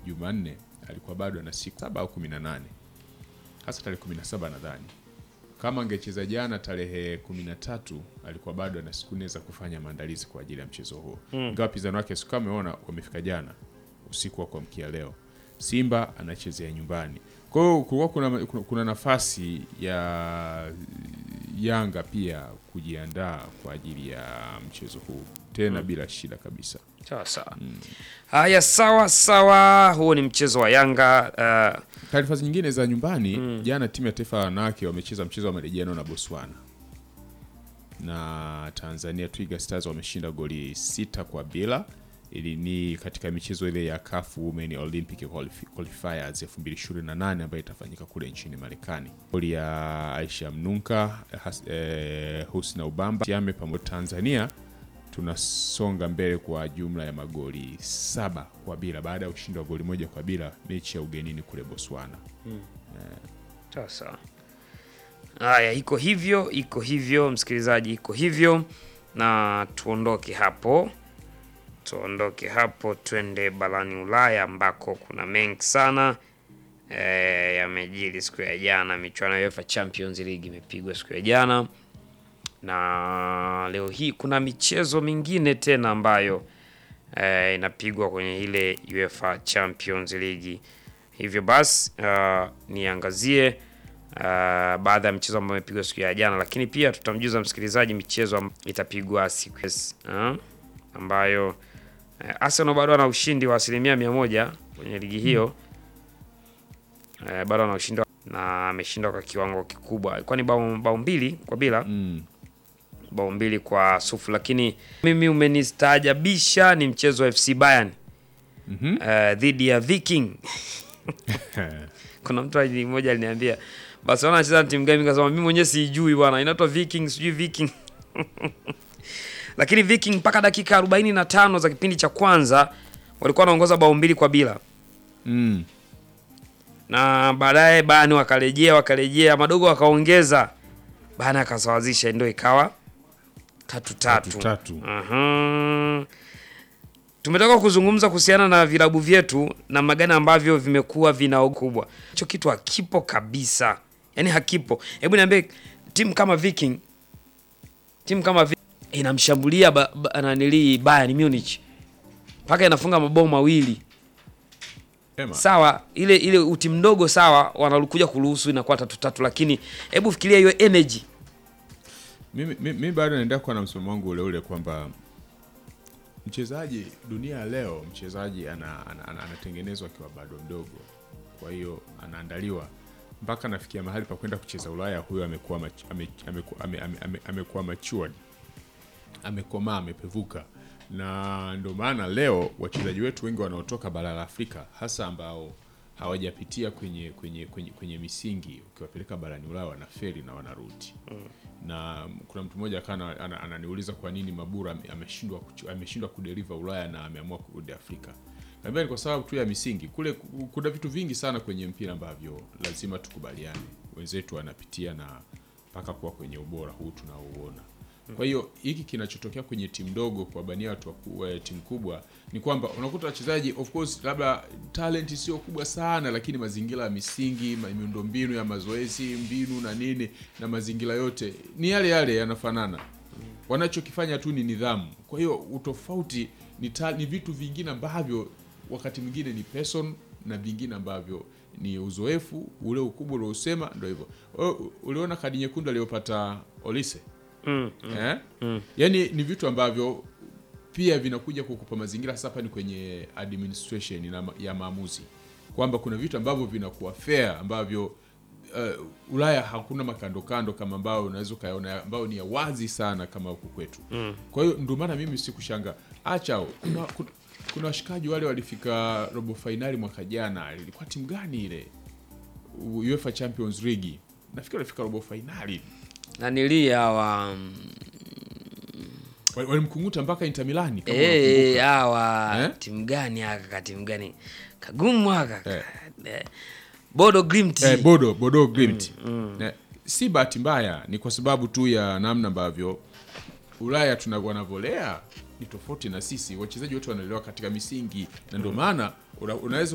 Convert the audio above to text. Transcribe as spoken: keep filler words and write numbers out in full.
Jumanne alikuwa bado ana siku saba au kumi na nane. Hasa tarehe kumi na saba nadhani. Kama angecheza jana tarehe kumi na tatu alikuwa bado ana siku nne za kufanya maandalizi kwa ajili ya mchezo huo. Mm. Ingawa wapinzani wake siku kama umeona wamefika jana usiku wa kuamkia leo. Simba anachezea nyumbani. Kwa hiyo kulikuwa kuna, kuna nafasi ya Yanga pia kujiandaa kwa ajili ya mchezo huu tena mm. bila shida kabisa. Sawa sawa. Mm. Haya sawa sawa, huo ni mchezo wa Yanga. Uh... Taarifa nyingine za nyumbani, mm. jana timu ya taifa wanawake wamecheza mchezo wa marejeano na Botswana. Na Tanzania Twiga Stars wameshinda goli sita kwa bila. Ili ni katika michezo ile ya C A F Women Olympic Qualifiers elfu mbili ishirini na nane ambayo itafanyika kule nchini Marekani. Goli ya Aisha Mnunka, eh, Husna Ubamba, Tiame pamoja Tanzania tunasonga mbele kwa jumla ya magoli saba kwa bila baada ya ushindi wa goli moja kwa bila mechi ya ugenini kule Botswana. Hmm. Eh. Sawa. Haya, iko hivyo, iko hivyo msikilizaji, iko hivyo na tuondoke hapo. Tuondoke hapo twende barani Ulaya ambako kuna mengi sana e, yamejiri siku ya jana. Michuano ya UEFA Champions League imepigwa siku ya jana. Na leo hii kuna michezo mingine tena ambayo e, inapigwa kwenye ile UEFA Champions League. Hivyo basi uh, niangazie uh, baadhi ya michezo ambayo imepigwa siku ya jana, lakini pia tutamjuza msikilizaji michezo itapigwa siku uh, ambayo Arsenal bado ana ushindi wa asilimia mia moja kwenye ligi hiyo. Mm. E, bado ana ushindi na ameshinda kwa kiwango kikubwa. Kwani bao bao mbili kwa bila. Mm. Bao mbili kwa sufuri, lakini mimi umenistaajabisha ni mchezo wa F C Bayern. Mhm. E, dhidi ya Viking. Kuna mtu mmoja aliniambia, Barcelona anacheza na timu gani? Nikasema mimi mwenyewe sijui bwana. Inaitwa Viking, sijui Viking. Lakini Viking mpaka dakika arobaini na tano za kipindi cha kwanza walikuwa wanaongoza bao mbili kwa bila. Mm. Na baadaye Bayern wakarejea wakarejea madogo wakaongeza. Bayern akasawazisha ndio ikawa tatu tatu. tatu. Aha. Tumetoka kuzungumza kuhusiana na vilabu vyetu na magana ambavyo vimekuwa vina ukubwa. Hicho kitu hakipo kabisa. Yaani hakipo. Hebu niambie timu kama Viking timu kama Viking inamshambulia ba, ba, nanili Bayern Munich mpaka inafunga mabao mawili. Ema. Sawa, ile ile uti mdogo sawa wanakuja kuruhusu inakuwa tatu tatu, lakini hebu fikiria hiyo energy. Mimi mimi bado naendelea kwa na msimamo wangu ule ule kwamba mchezaji dunia leo mchezaji ana, ana, ana, anatengenezwa akiwa bado mdogo. Kwa hiyo anaandaliwa mpaka nafikia mahali pa kwenda kucheza Ulaya. Huyo amekuwa amekuwa amekuwa matured, amekomaa, amepevuka. Na ndio maana leo wachezaji wetu wengi wanaotoka bara la Afrika hasa ambao hawajapitia kwenye kwenye kwenye kwenye misingi, ukiwapeleka barani Ulaya wanafeli na wanarudi. Mm. Na kuna mtu mmoja kana ananiuliza kwa nini Mabura ameshindwa ameshindwa kudeliver Ulaya na ameamua kurudi Afrika. Kaambia ni kwa sababu tu ya misingi. Kule kuna vitu vingi sana kwenye mpira ambavyo lazima tukubaliane. Wenzetu wanapitia na mpaka kuwa kwenye ubora huu tunaouona. Kwa hiyo hiki kinachotokea kwenye timu ndogo kwa bania watu wa timu kubwa ni kwamba unakuta wachezaji of course labda talent sio kubwa sana, lakini mazingira ya misingi, miundombinu ya mazoezi, mbinu na nini na mazingira yote ni yale yale yanafanana. Wanachokifanya tu ni nidhamu. Kwa hiyo utofauti ni, ni vitu vingine ambavyo wakati mwingine ni person na vingine ambavyo ni uzoefu ule ukubwa uliosema ndio hivyo. Uliona kadi nyekundu aliyopata Olise? Mm, mm, eh? mm. Yaani ni vitu ambavyo pia vinakuja kukupa mazingira sasa hapa ni kwenye administration na ya maamuzi. Kwamba kuna vitu ambavyo vinakuwa fair ambavyo uh, Ulaya hakuna makando kando kama ambao unaweza kaona ambao ni ya wazi sana kama huku kwetu. Mm. Kwa hiyo ndio maana mimi sikushanga. Acha kuna kuna, kuna washikaji wale walifika robo finali mwaka jana. Ilikuwa timu gani ile? UEFA Champions League. Nafikiri walifika robo finali. Na nilia hawa um... walimkunguta mpaka Inter Milan kama eh hawa eh? Timu gani haka timu gani kagumu haka eh. Bodo Glimt eh, Bodo Bodo Glimt mm, mm. Eh, si bahati mbaya ni kwa sababu tu ya namna ambavyo Ulaya tunavyovolea ni tofauti na sisi. Wachezaji wote wanalelewa katika misingi na ndio maana unaweza